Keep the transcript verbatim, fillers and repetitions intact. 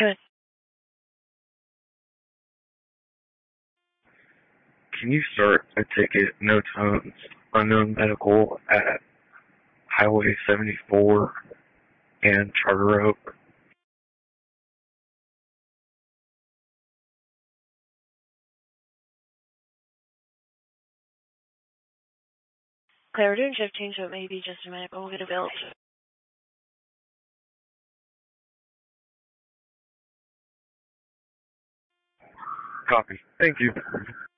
Good. Can you start a ticket, no tones, unknown medical at Highway seventy-four and Charter Oak? Okay, we're doing shifting, so it may be just a minute, but we'll get a bill. Copy. Thank you.